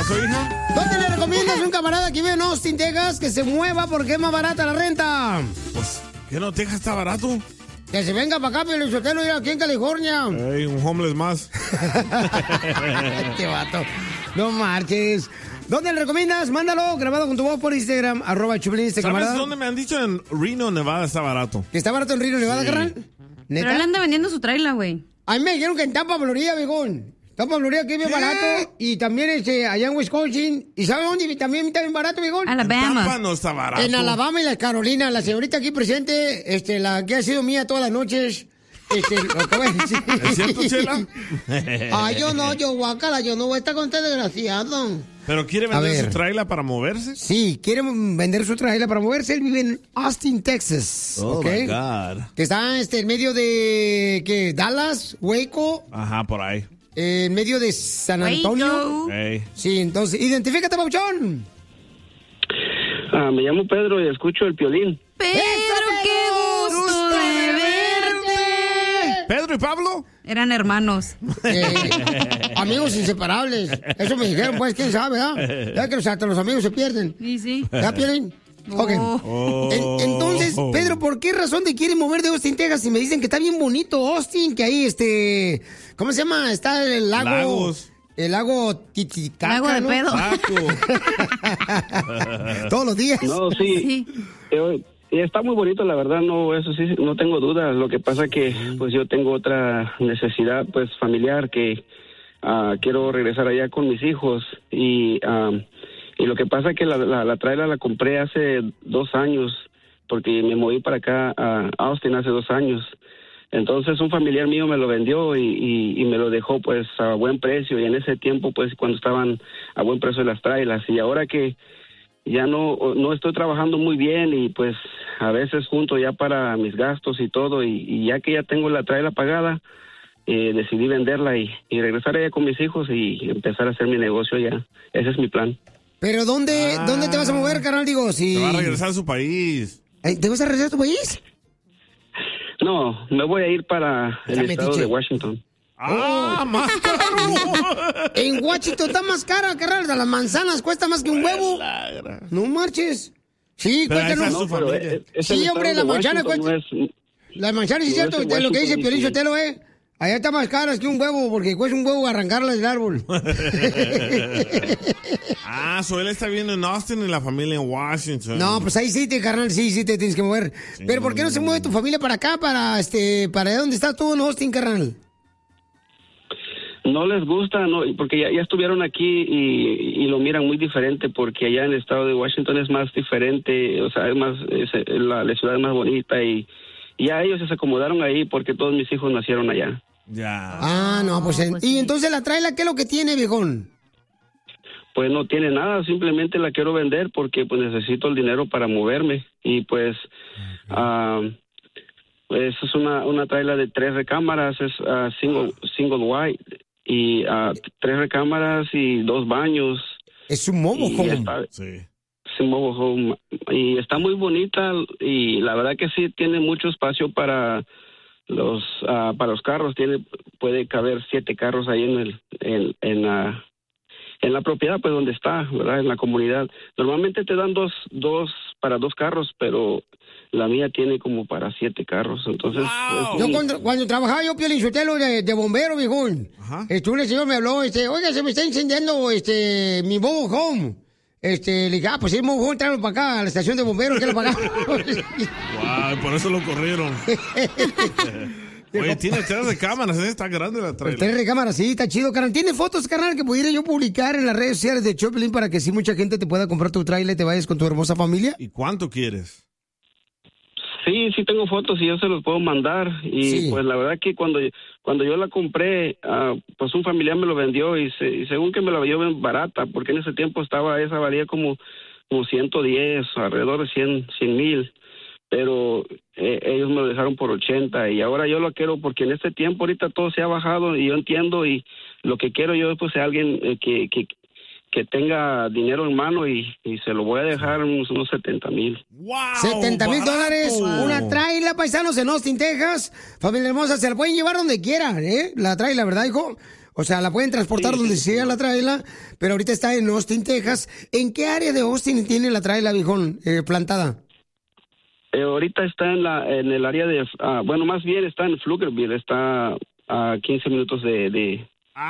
pasó, hija? ¿Dónde le recomiendas a un camarada que vive en Austin, Texas, que se mueva porque es más barata la renta? Pues, ¿qué no? ¿Texas está barato? Que se venga para acá, Piolín Sotelo, y aquí en California. Ey, un homeless más. Este vato. No marches. ¿Dónde le recomiendas? Mándalo grabado con tu voz por Instagram, @Chupilín, ¿Sabes camarada. dónde me han dicho? En Reno, Nevada está barato. ¿Que está barato en Reno, Nevada, carnal? ¿Neta? Pero él anda vendiendo su traila, güey. A mí me dijeron que en Tampa, Florida, viejón. Tampa, Florida, que es bien barato. Y también allá en Wisconsin. ¿Y sabe dónde también está bien barato, viejón? Alabama. Tampa no está barato. En Alabama y las Carolinas. La señorita aquí presente, la que ha sido mía todas las noches. Lo que voy a decir. ¿Es cierto, Chela? yo guácala, yo no voy a estar con este desgraciado. ¿Pero quiere vender su trailer para moverse? Sí, quiere vender su trailer para moverse. Él vive en Austin, Texas. Oh, my God. Que está en medio de, ¿qué? Dallas, Waco. Ajá, por ahí. En medio de San Antonio. Hey. Sí, entonces, identifícate, Pauchón. Me llamo Pedro y escucho el Piolín. Pedro, qué gusto de verte. ¿Pedro y Pablo? Eran hermanos. Amigos inseparables. Eso me dijeron, pues, quién sabe, ¿ah? Ya que hasta los amigos se pierden. Sí. ¿Ya pierden? Ok. Entonces, Pedro, ¿por qué razón te quieren mover de Austin, Texas? Y me dicen que está bien bonito Austin, que ahí, ¿cómo se llama? Está el lago... Lagos. El lago Titicaca, Lago de pedo. Todos los días. No, sí. Está muy bonito, la verdad, no, eso sí, no tengo dudas. Lo que pasa que, pues, yo tengo otra necesidad, pues, familiar, que quiero regresar allá con mis hijos. Y lo que pasa que la trailer la compré hace 2 años, porque me moví para acá a Austin hace 2 años. Entonces un familiar mío me lo vendió y me lo dejó pues a buen precio, y en ese tiempo pues cuando estaban a buen precio las trailers, y ahora que ya no estoy trabajando muy bien y pues a veces junto ya para mis gastos y todo, y ya que ya tengo la trailer pagada, decidí venderla y regresar allá con mis hijos y empezar a hacer mi negocio allá. Ese es mi plan. ¿Pero dónde te vas a mover, carnal? Digo, si... Se va a regresar a su país. ¿Te vas a regresar a tu país? No, me voy a ir para el estado de Washington. Más caro. En Washington está más cara, carnal. Las manzanas cuesta más que un huevo. No marches. Sí, cuesta. Sí, hombre, la manzana cuesta. Las manzanas, sí, cierto, es lo que dice Piolín Sotelo, allá está más caras que un huevo, porque cuesta un huevo arrancarla del árbol. Él está viviendo en Austin y la familia en Washington. No, pues ahí sí, carnal, sí te tienes que mover. Sí. Pero ¿por qué no se mueve tu familia para acá, para dónde estás tú en Austin, carnal? No les gusta, no, porque ya estuvieron aquí y lo miran muy diferente, porque allá en el estado de Washington es más diferente, o sea, la ciudad es más bonita, y ya ellos se acomodaron ahí porque todos mis hijos nacieron allá. Ya. No, pues, ¿y entonces la trailer qué es lo que tiene, viejón? Pues no tiene nada, simplemente la quiero vender porque pues necesito el dinero para moverme, y pues pues es una trailer de 3 recámaras, es single wide, y 3 recámaras y 2 baños. Es un mobile home. Sí. Es un mobile home y está muy bonita, y la verdad que sí tiene mucho espacio para los carros. Puede caber 7 carros ahí en la propiedad, pues donde está, ¿verdad? En la comunidad. Normalmente te dan dos para 2 carros, pero la mía tiene como para 7 carros. Entonces, yo cuando trabajaba yo, Piolín Sotelo, de bombero, viejón, un señor me habló, oiga, se me está incendiando mi mobile home. Le dije, pues el mobile home, tráelo para acá, a la estación de bomberos, que lo pagamos. Por eso lo corrieron. Oye, tiene 3 recámaras, está grande la trailer. 3 recámaras, sí, está chido, carnal. ¿Tiene fotos, carnal, que pudiera yo publicar en las redes sociales de Choplin para que sí mucha gente te pueda comprar tu trailer y te vayas con tu hermosa familia? ¿Y cuánto quieres? Sí tengo fotos y yo se los puedo mandar. Y pues la verdad que cuando yo la compré, pues un familiar me lo vendió y según que me la vendió bien barata, porque en ese tiempo esa valía como 110, alrededor de 100,000. Pero ellos me lo dejaron por 80, y ahora yo lo quiero porque en este tiempo ahorita todo se ha bajado, y yo entiendo, y lo que quiero yo pues es alguien que tenga dinero en mano, y se lo voy a dejar unos 70,000. ¡Wow! $70,000, una trailer, paisanos, en Austin, Texas. Familia hermosa, se la pueden llevar donde quieran, la trailer, ¿verdad, hijo? O sea, la pueden transportar donde sea la tráela, pero ahorita está en Austin, Texas. ¿En qué área de Austin tiene la tráela, viejón, plantada? Ahorita está en el área de... bueno, más bien está en Pflugerville, está a 15 minutos de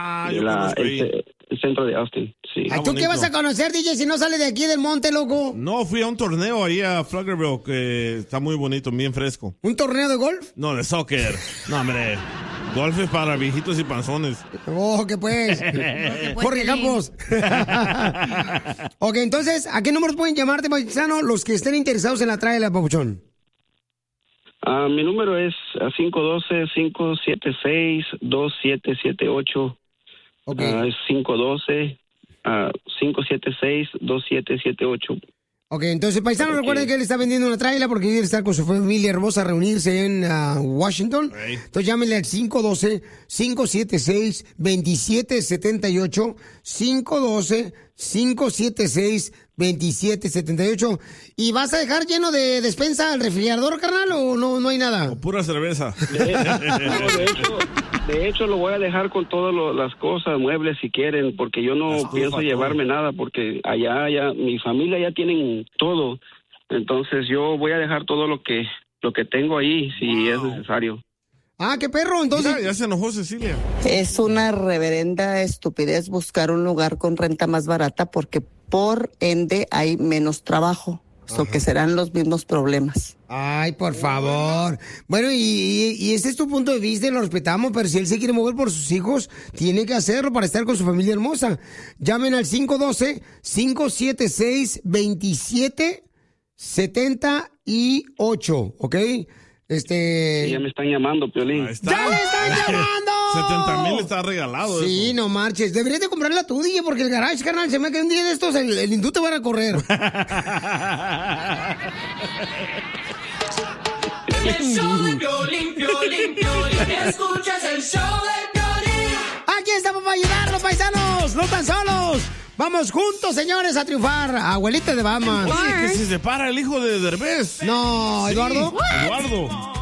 el centro de Austin, sí. Ay, ¿tú qué vas a conocer, DJ, si no sale de aquí del monte, loco? No, fui a un torneo ahí a Pflugerville que está muy bonito, bien fresco. ¿Un torneo de golf? No, de soccer. No, hombre. Golf es para viejitos y panzones. Oh, ¿qué pues? Jorge Campos. Ok, entonces, ¿a qué números pueden llamarte, paisano, los que estén interesados en la tráela, papuchón? Mi número es 512-576-2778. Okay. Es 512-576-2778. Ok, entonces, paisano, recuerden que él está vendiendo una tráela porque quiere estar con su familia hermosa, reunirse en Washington. Entonces, llámenle al 512-576-2778. 512-576-2778. ¿Y vas a dejar lleno de despensa al refrigerador, carnal, o no hay nada? O pura cerveza. De hecho, lo voy a dejar con todas las cosas, muebles si quieren, porque yo no pienso llevarme nada, porque allá mi familia ya tienen todo. Entonces yo voy a dejar todo lo que tengo ahí, si es necesario. Ah, qué perro, entonces. Ya se enojó Cecilia. Es una reverenda estupidez buscar un lugar con renta más barata porque por ende hay menos trabajo. O que serán los mismos problemas. Ay, por favor. Bueno, y ese es tu punto de vista y lo respetamos, pero si él se quiere mover por sus hijos, tiene que hacerlo para estar con su familia hermosa. Llamen al 512-576-2778, ¿ok? Sí, ya me están llamando, Piolín. ¡Ya le están llamando! 70,000 está regalado. Sí, eso. No marches. Deberías de comprarla tú, DJ, porque el garage, carnal, se me cae un día de estos, el hindú te van a correr. El show de Piolín, Piolín, Piolín. Escuchas el show de Piolín. Aquí estamos para ayudarlos, paisanos. No tan solos. Vamos juntos, señores, a triunfar. Abuelita de Batman. Oye, que se separa el hijo de Derbez. No, Sí, ¿Eduardo? Eduardo.